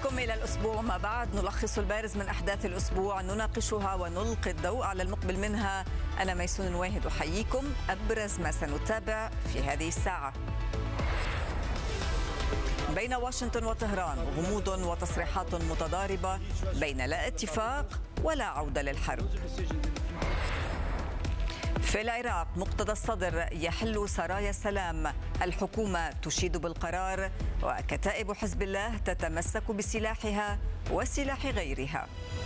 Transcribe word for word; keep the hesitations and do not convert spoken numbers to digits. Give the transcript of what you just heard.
بكم إلى الأسبوع ما بعد، نلخص البارز من أحداث الأسبوع، نناقشها ونلقي الضوء على المقبل منها. أنا ميسون واحد أحييكم. أبرز ما سنتابع في هذه الساعة: بين واشنطن وطهران غموض وتصريحات متضاربة بين لا اتفاق ولا عودة للحرب. في العراق مقتدى الصدر يحل سرايا السلام، الحكومة تشيد بالقرار وكتائب حزب الله تتمسك بسلاحها وسلاح غيرها.